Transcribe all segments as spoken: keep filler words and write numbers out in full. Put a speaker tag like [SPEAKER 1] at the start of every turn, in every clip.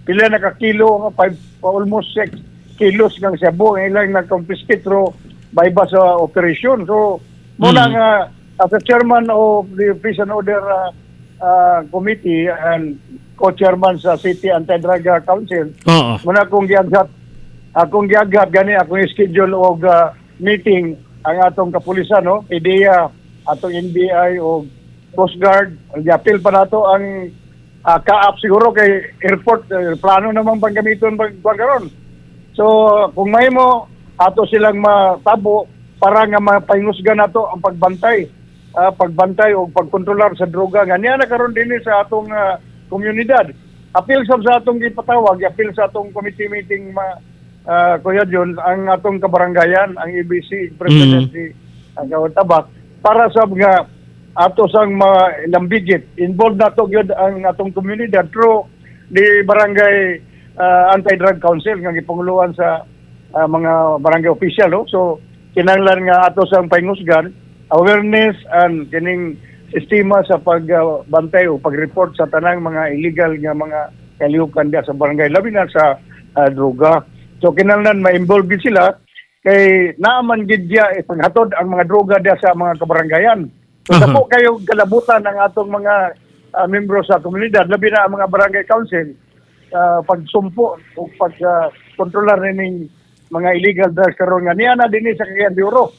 [SPEAKER 1] pila na ka kilo nga five almost six kilos ng shabu ang ilang na-confiscate ro by ba sa operation. So muna
[SPEAKER 2] Mm.
[SPEAKER 1] nga as a chairman of the Peace and Order uh, uh, Committee and co-chairman sa City Anti-Drug Council,
[SPEAKER 2] Oo.
[SPEAKER 1] muna akong giaghat akong giaghat gani akong schedule og uh, meeting ang atong kapulisan, no, P D E A, atong N B I o Coast Guard. Gi-appeal pa nato ang uh, ka-up siguro kay airport, uh, plano namang panggamiton pag karon. So kung may mo ato silang matabo para nga mapahingusgan nato ang pagbantay, uh, pagbantay o pagkontrolar sa droga nga niya na karon dinhi sa atong uh, komunidad. Appeal sab sa atong gipatawag, appeal sa atong committee meeting ma uh, Kuya John, ang atong kabarangayan, ang E B C presidency, mm-hmm. ang Kawatabak, para sa nga ato sang malambigit. Involved nato gyud ang atong komunidad through the barangay uh, Anti-Drug Council nga gipanguluan sa uh, mga barangay official. No? So kinahanglan nga ato sang pahingusgan, awareness and kining sistema sa pagbantay uh, o pag-report sa tanang mga illegal nga mga kalihukan diya sa barangay, labi na sa uh, droga. So kinahanglan ma-involve gid sila kay naaman gid diya eh, paghatod ang mga droga diya sa mga kabarangayan. So uh-huh. Dako kayo kalabutan ng atong mga uh, membro sa komunidad, labi na ang mga barangay council, uh, pagsumpo o pag-kontrolar uh, ning mga illegal drugs karon nga niya na dinhi sa Cagayan de Oro.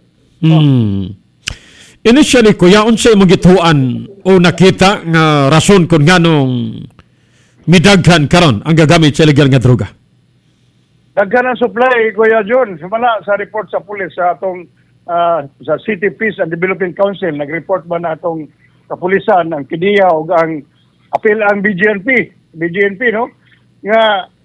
[SPEAKER 2] Hmm. Initially, kuya, unsay mong gituan o nakita nga rason kung nganong midaghan karon ang gagamit sa illegal nga droga?
[SPEAKER 1] Daghan ang supply, Kuya John. Sumala sa report sa pulis sa atong uh, sa City Peace and Development Council, nag-report ba na atong kapulisan, ang P D E A o ang apil ang B G N P, B G N P, no? Nga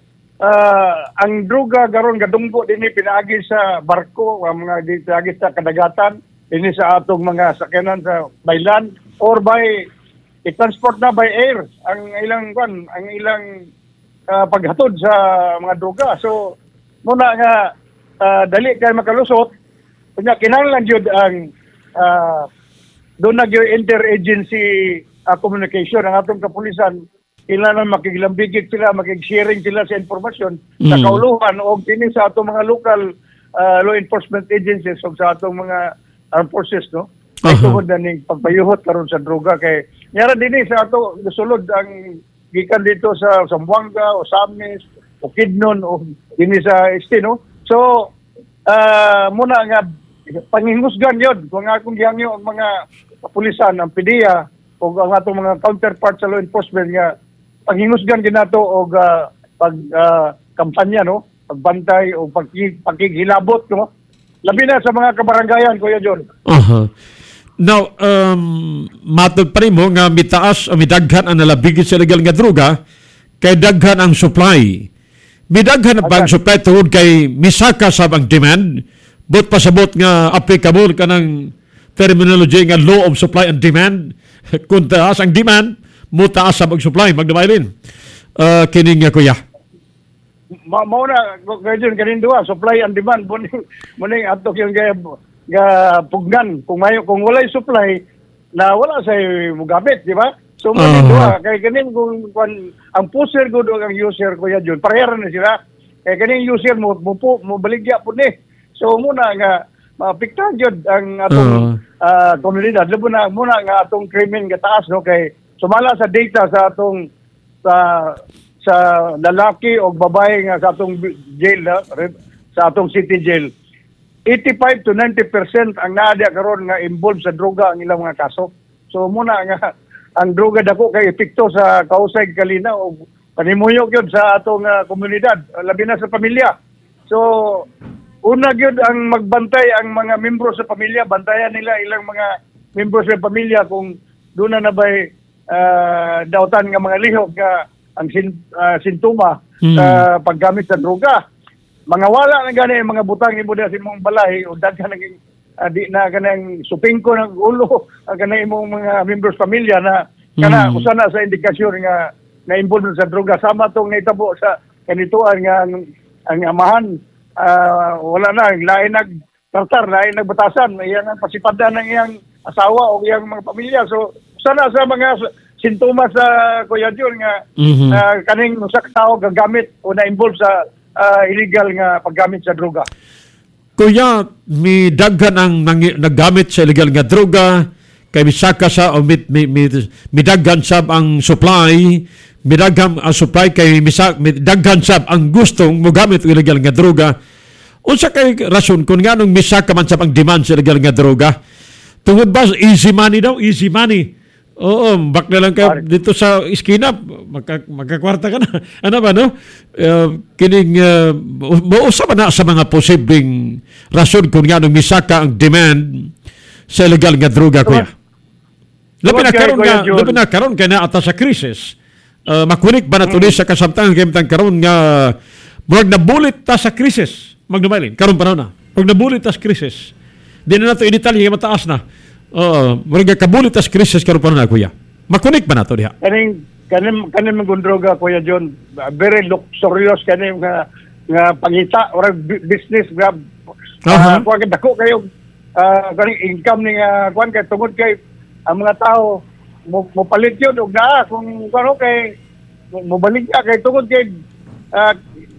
[SPEAKER 1] uh, ang droga garon gadunggo dinhi pinaagi sa barko, ang mga pinaagi sa kadagatan, ini sa atong mga sakyanan sa by land or by i-transport na by air ang ilang kwan, ang ilang uh, paghatod sa mga droga. So muna nga uh, dali kay makalusot, kunya kinahanglan jud ang uh, doon na gyud interagency uh, communication ang atong kapulisan. Kailangan makiglambigit sila, makig-sharing sila sa informasyon mm. sa kauluhan o kini sa atong mga local uh, law enforcement agencies o sa atong mga armed forces, no? Ay uh-huh. Tungod na ning pagpayuhot karon sa droga kay nyara dinhi sa ato sulod ang gikan dito sa Zamboanga o Samis o Kidnon o dinhi sa Este, no? So uh, muna nga panghingusgan yun kung akong gihangyo ang mga kapulisan, ang P D E A o ang atong mga counterpart sa law enforcement nga panghingusgan ginato og uh, pag uh, kampanya, no? Pagbantay o pagki, pagkigilabot, no? Labi na sa mga kabarangayan, Kuya John.
[SPEAKER 2] Uh-huh. Now, um, matod pa rin mo nga mitaas o midaghan ang nalabigit sa legal nga droga kay daghan ang supply. Midaghan ang pang supply tungod kay misaka sa ang demand, but pasabot nga applicable ka ng terminology nga law of supply and demand. Kung taas ang demand, mo taas ang supply. Magdamay rin. Uh, kining nga, Kuya.
[SPEAKER 1] Ma mao na gadyon kanin duha, supply and demand muning muning ato yung ga, ga pugnan kung mayo kung walay supply na wala sa mugamit, di ba? So muning uh-huh. duha kay kanin kung, kung ang pusher gud ang user ko yun pareha na sila kay kanin user mo mo, mo baligya pud ni. So muna nga maapektahan jud ang atong uh-huh. uh, komunidad, labo na muna nga atong krimen nga taas, no, kay sumala sa data sa atong sa sa lalaki o babae nga sa atong jail, ha? Sa atong city jail, eighty-five to ninety percent ang naadya karon nga involved sa droga ang ilang mga kaso. So muna nga ang droga dako kay epekto sa kausay kalina o panimuyok yun sa atong uh, komunidad, labi na sa pamilya. So una gyud ang magbantay ang mga membro sa pamilya, bantayan nila ilang mga membro sa pamilya kung doon na nabay uh, dautan nga mga lihok nga ang sin, uh, sintoma sa hmm. uh, paggamit sa droga. Mga wala na gani mga butang imo sa imong balay o daghan naging uh, di na kanang supingko ng ulo ang kanang imong mga members pamilya na kana hmm. usa na sa indikasyon nga na involved sa droga, sama tong naitabo sa kanituan nga ang, ang amahan uh, wala na lain nag tartar, lain nagbatasan, iyang pasipadan ng iyang asawa o iyang mga pamilya. So sana sa mga sintomas sa Kuya Jun nga
[SPEAKER 2] Mhm.
[SPEAKER 1] ah, kaning usa ka tawo gagamit o na-involve sa ah, illegal nga paggamit sa droga.
[SPEAKER 2] Kuya, mi daghan ang nangi- naggamit sa illegal nga droga, kay misaka sa o mit mi, mi, mi daghan sab ang supply, mi daghan ang supply kay misa mi daghan sab ang gustong mogamit og illegal nga droga. Unsa kay rason kung nganong misaka man sab ang demand sa illegal nga droga? Tungod ba easy money daw, easy money. Oo, bak na lang kayo dito sa iskina, magka, magkakwarta ka na. Ano ba, no? Uh, kining, uh, mausa ba na sa mga posibleng rason kung nga nung misaka ang demand sa illegal nga droga, kuya? Labi na karon nga, labi na karon kaya na ata sa krisis. Uh, makunik ba na tuloy sa kasamtangan kaya mitang karon nga murag nabulit ta sa krisis. Magdumailin, karon pa na. Pag nabulit ta sa krisis, di na nato i-detalye, mataas na. Oo, murag kabulit as krisis karon pa na, kuya. Makunik ba na to diha?
[SPEAKER 1] Kaning kaning kaning mga droga Kuya John, very luxurious kaning nga nga pangita or business grab.
[SPEAKER 2] Aha.
[SPEAKER 1] Uh, kuha ka dako kayo uh, kaning income ning uh, kuan kay tungod kay ang mga tao mo, mo palit yun og naa kung ano kay mo balik ka kay tungod kay uh,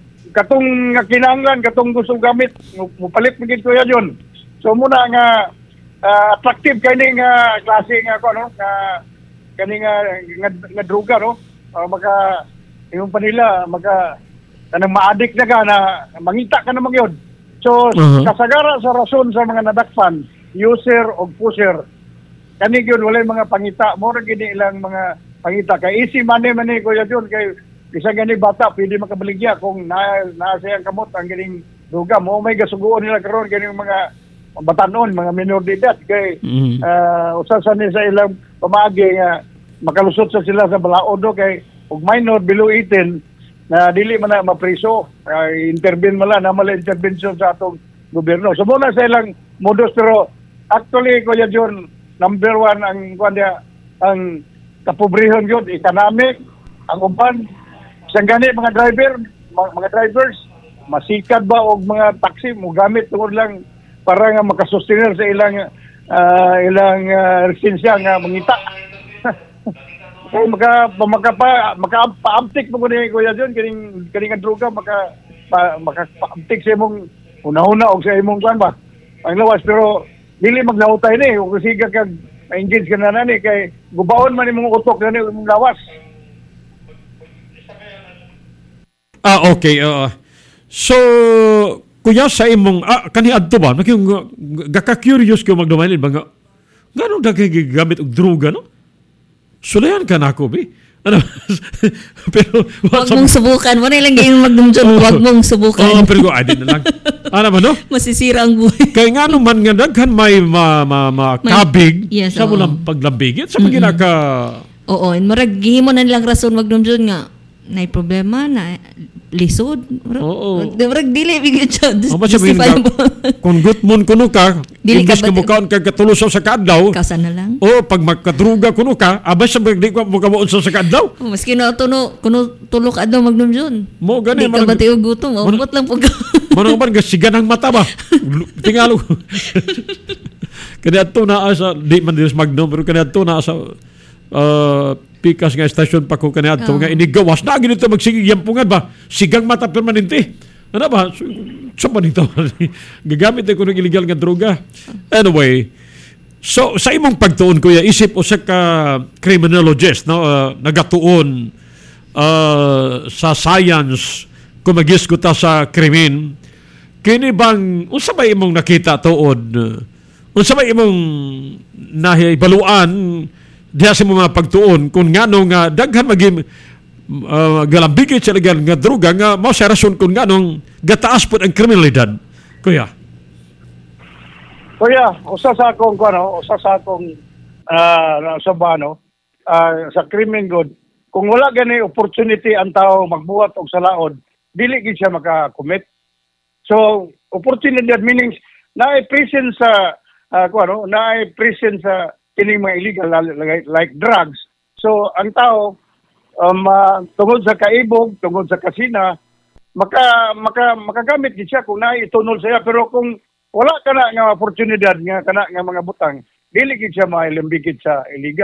[SPEAKER 1] katong nga kinahanglan katong gusto gamit mo, mo palit gid Kuya John. So muna nga uh, attractive kaning uh, klase nga ko no nga kaning uh, nga, nga droga no uh, maka yung pa nila maka kanang ma-addict na ka na mangita ka na magyod. So
[SPEAKER 2] Uh-huh.
[SPEAKER 1] kasagara sa rason sa mga nadakpan user o pusher kani gyud walay mga pangita mo ra gid ilang mga pangita kay easy money man ni Kuya John kay isa gani bata pwede makabaligya kung na naa siyang kamot ang ganing droga mo may gasuguon nila karon ganing mga batanon, mga minor de edad kay
[SPEAKER 2] Mhm.
[SPEAKER 1] uh, usa sa ni sa ilang pamagi nga makalusot sa sila sa balaod no, kay ug minor below eighteen na dili man na mapriso uh, intervene mala na mala intervention sa atong gobyerno so muna sa ilang modus pero actually Kuya John number one ang kuan dia ang kapobrehon gyud economic ang uban sang gani mga driver mga, mga drivers masikad ba og mga taxi mo gamit tungod lang para nga makasustainer sa ilang uh, ilang uh, resensya nga mangita. Kay maka maka pa maka paamtik mo ni Kuya John kining kining nga droga maka pa, maka paamtik sa imong una-una og sa imong kuan ba. Ang lawas pero dili magnautay ni ug siga kag engage ka na nani kay gubaon man imong utok na ni imong lawas.
[SPEAKER 2] Ah, okay. Uh, so, kuya sa imong ah kani adto ba naking gaka-curious ko magdumailin ba nga ngano daghay gigamit og droga no sulayan ka nako bi ano pero
[SPEAKER 3] Wag mong subukan mo na lang yung magdumdum wag mong subukan.
[SPEAKER 2] oh pero ay din na lang ano ba no
[SPEAKER 3] Masisira ang buhay.
[SPEAKER 2] kay ngano man nga daghan may ma, ma, ma
[SPEAKER 3] May-
[SPEAKER 2] kabig
[SPEAKER 3] yes,
[SPEAKER 2] sa
[SPEAKER 3] oo.
[SPEAKER 2] mulang paglambigit sa mga ginaka
[SPEAKER 3] Oo, murag gihimo na nilang rason magdumdum nga nay problema na lisod. Murag,
[SPEAKER 2] Oo.
[SPEAKER 3] murag dili bigyan siya.
[SPEAKER 2] oh, ba sabihin ka kung gutmon kuno ka
[SPEAKER 3] Dili ka
[SPEAKER 2] imbis ka
[SPEAKER 3] ba-
[SPEAKER 2] mukaon ka katulusaw sa kadlaw
[SPEAKER 3] Kausa na lang.
[SPEAKER 2] o pag magkadruga kuno ka abay sa di ko mo kamuon sa kadlaw
[SPEAKER 3] Oh, maski na tuno kuno tulok adlaw magdumdum.
[SPEAKER 2] mo gani
[SPEAKER 3] Di ka ba tiyo gutom? Umot lang po ka.
[SPEAKER 2] Mano man gasigan ang mata ba? Lu- Tingalo. Kaya ato na sa di man dis Magnum pero kaya ato na sa uh, pikas nga estasyon pa ko kanya ato
[SPEAKER 3] Oh.
[SPEAKER 2] nga inigawas na ginito magsigig yampungan ba? Sigang mata permanente. Ano ba? So, so pa nito. Gagamit ko ng illegal nga droga. Anyway, so sa imong pagtuon kuya isip usa ka criminologist no uh, nagatuon uh, sa science kung magisgot ta sa krimen kini bang unsa ba imong nakita tuod unsa ba imong nahibaluan diha sa mga pagtuon kung ngano nga daghan maging uh, galambigit sa legal nga droga nga mao sa rason kung nganong gataas pud ang kriminalidad kuya.
[SPEAKER 1] Kuya, usa sa akong kuno, usa sa akong ah sa bano, ah, sa criminal good, kung wala gani opportunity ang tao magbuhat og salaod, dili gid siya maka-commit. So, opportunity meaning na present sa uh, kuno, na present sa kining mga illegal like, like drugs. So, ang tao um, uh, tungod sa kaibog, tungod sa kasina, maka maka makagamit gid siya kung naitunol siya pero kung wala ka na nga oportunidad nga kana nga mga butang dili gid siya mailambigit sa illegal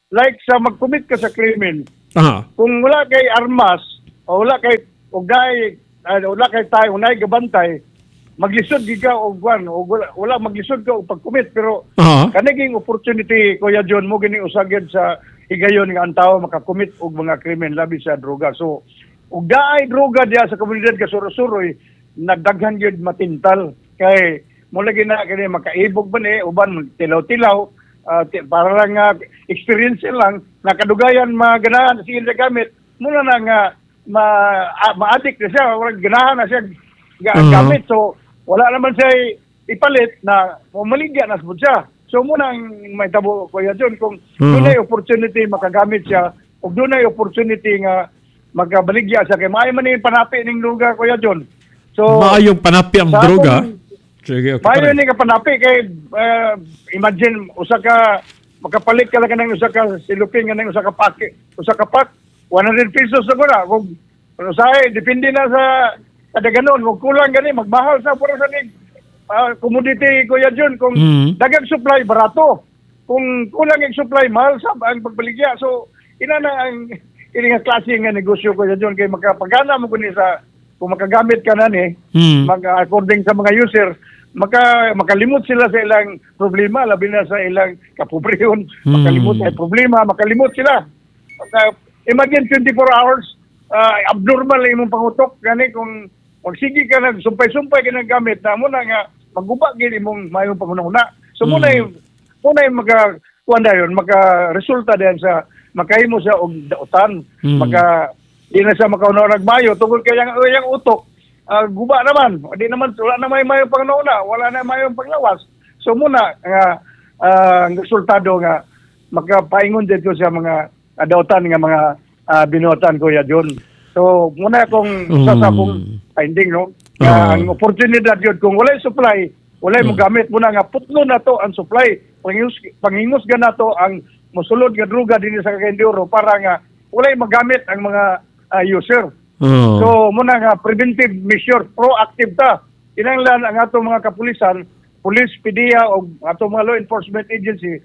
[SPEAKER 1] like sa mag-commit ka sa krimen,
[SPEAKER 2] Aha.
[SPEAKER 1] kung wala kay armas, o wala kay, o gay, uh, wala kay tayo, unay gabantay, maglisod gid ka og kwan o wala, wala maglisod ka og pag-commit pero
[SPEAKER 2] Aha.
[SPEAKER 1] kaniging opportunity Kuya John mo gini usagid sa higayon nga ang tawo maka-commit og mga krimen labi sa droga. So ug daay droga diya sa komunidad Kasuro-Suroy nagdaghan gyud matintal kay mo lagi na kini makaibog ba ni uban tilaw-tilaw uh, t- para lang uh, experience lang nakadugayan maganahan sige gamit muna na nga ma uh, ma-addict na siya wala ganahan na siya ga-
[SPEAKER 2] Uh-huh.
[SPEAKER 1] gamit so wala naman siya ipalit na maligya na siya. So muna may tabo Kuya John kung
[SPEAKER 2] Uh-huh.
[SPEAKER 1] dunay opportunity makagamit siya o dunay opportunity nga magabaligya siya kay maayo man ni panapi ning lugar Kuya John. So
[SPEAKER 2] Maayong panapi ang
[SPEAKER 1] sa
[SPEAKER 2] droga.
[SPEAKER 1] akong-
[SPEAKER 2] Sige, okay.
[SPEAKER 1] maayo
[SPEAKER 2] pare.
[SPEAKER 1] ni ka panapi kay uh, imagine usa ka makapalit ka lang ng usa ka silupin nga ng usa ka pack usa ka pack one hundred pesos na guna kung ano sa depende na sa kada ganon kung kulang gani magmahal sa pura sa ning uh, commodity Kuya John kung
[SPEAKER 2] Mm.
[SPEAKER 1] dagang supply barato kung kulang ang supply mahal sa ang pagbaligya so ina na ang ini nga klase nga negosyo Kuya John kay makapagana mo kuni sa kung makagamit ka na ni
[SPEAKER 2] Mm.
[SPEAKER 1] mag according sa mga user maka makalimot sila sa ilang problema labi na sa ilang kapobrehon
[SPEAKER 2] Hmm.
[SPEAKER 1] makalimot sa problema makalimot sila Maka, imagine twenty-four hours uh, abnormal imong pangutok gani kung magsigi ka nag sumpay-sumpay ka ng gamit na muna nga maguba gid imong mayong pangunahuna so
[SPEAKER 2] Hmm.
[SPEAKER 1] muna yung muna yung maka kuan dayon maka resulta diyan sa makahimo sa og dautan
[SPEAKER 2] Hmm.
[SPEAKER 1] maka di na siya makauna nagmayo tungod kay yang yang utok Uh, guba naman. Di naman, wala na may mayong pangnauna, wala na mayong panglawas. So muna, nga, uh, ang resultado nga, makapaingon dito sa mga adautan nga mga uh, binuotan Kuya John. So muna akong
[SPEAKER 2] Mm.
[SPEAKER 1] sa sa akong finding, no? Nga,
[SPEAKER 2] Ah.
[SPEAKER 1] ang oportunidad yun, kung walay supply, walay mo gamit muna nga, putlo na to ang supply. Pangingos, pangingos ga na to ang musulod nga druga din sa Cagayan para nga, walay magamit ang mga uh, user.
[SPEAKER 2] Oh.
[SPEAKER 1] So, muna nga, preventive measure, proactive ta. Kinanglan ang atong mga kapulisan, police, P D E A, o atong mga law enforcement agency,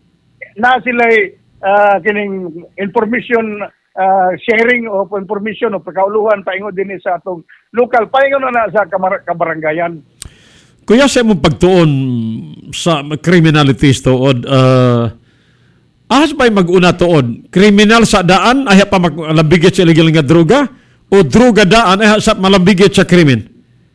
[SPEAKER 1] na sila uh, kining information uh, sharing of information o pagkauluhan, paingon din sa atong local, paingon na na sa kamar- kabarangayan.
[SPEAKER 2] Kuya, sa mong pagtuon sa criminalities tuod, uh, ahas ba'y mag-una tuod? Kriminal sa daan, ay pa malambigit sa illegal nga droga? O droga daan, ay sa malambigit sa krimen?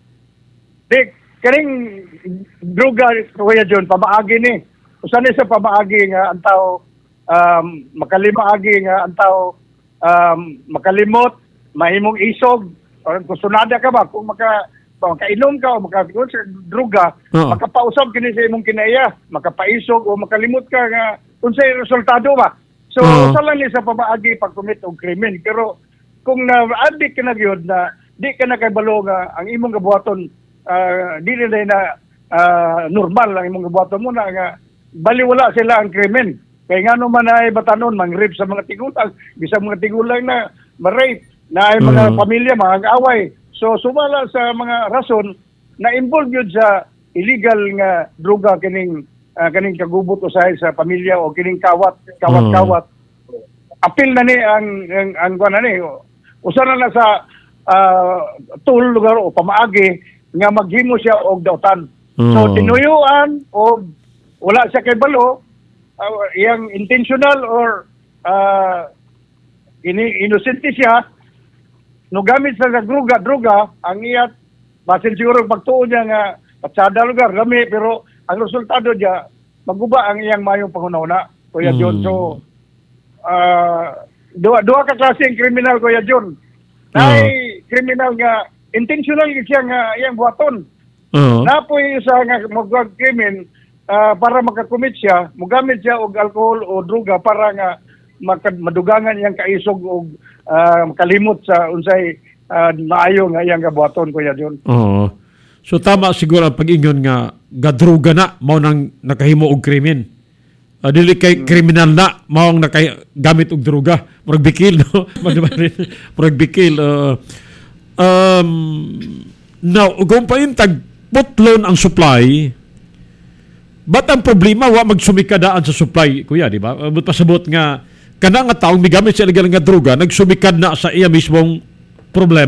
[SPEAKER 1] Di, kaning droga, Kuya John, pamaagi ni. Usan ni sa pamaagi nga ang tao, um, makalimaagi nga ang tao, um, makalimot, mahimong isog, o kung sunada ka ba, kung maka, makainom ka o makakon sa droga,
[SPEAKER 2] Oo.
[SPEAKER 1] makapausap kini sa imong kinaya, makapaisog o makalimot ka nga kung sa resultado ba. So,
[SPEAKER 2] Oo.
[SPEAKER 1] usa lang ni sa pamaagi pag-commit og krimen. Pero, kung na-addict ka na yun na di ka na kay balo nga ang imong gabuhaton uh, di na na uh, normal ang imong gabuhaton mo na nga baliwala sila ang krimen kay nga naman ay batanon mang-rape sa mga tigulang bisag mga tigulang na ma-rape na ay mga
[SPEAKER 2] Mm.
[SPEAKER 1] pamilya mga away so sumala sa mga rason na involved yun sa illegal nga droga kining uh, kining kagubot usahay sa pamilya o kining kawat kawat-kawat apil na ni ang ang, ang kuan na ni usa na na sa uh, tool lugar o pamaagi nga maghimo siya og dautan.
[SPEAKER 2] Oo.
[SPEAKER 1] So tinuyuan o wala siya kay balo uh, iyang intentional or uh, ini inosente siya no gamit sa droga droga ang iyat basin siguro pagtuon niya nga patsada lugar lami pero ang resultado niya maguba ang iyang mayong pangunahuna Kuya
[SPEAKER 2] Mm.
[SPEAKER 1] John. So uh, Dua, dua ka klase ang kriminal, Kuya John. Ay, kriminal nga, intentional siya nga iyang buhaton.
[SPEAKER 2] Oo.
[SPEAKER 1] Napoy sa nga magwag krimen uh, para makakumit siya, mugamit siya og alcohol o droga para nga makad, madugangan iyang kaisog og uh, makalimot sa unsay uh, maayo nga iyang gabuhaton, Kuya John.
[SPEAKER 2] Oo. So tama siguro ang pag-ingon nga gadruga na mao nang nakahimo og krimen. Uh, dili kay kriminal na mao ang nakagamit og droga. Murag bikil no. Murag bikil uh, um now kung paintag putlon ang supply But ang problema, wa magsumikadaan sa supply, kuya, di ba? Uh, pasabot nga, kana nga taong migamit sa illegal nga droga, nagsumikad na sa iya mismong problema.